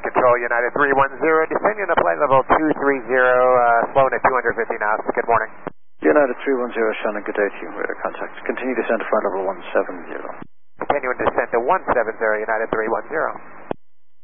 Control, United 310, descending to flight level 230, slowing at 250 knots. Good morning. United 310, Shannon, good day to you. Radar contact. Continue descent to flight level 170. Continuing descent to 170, United 310.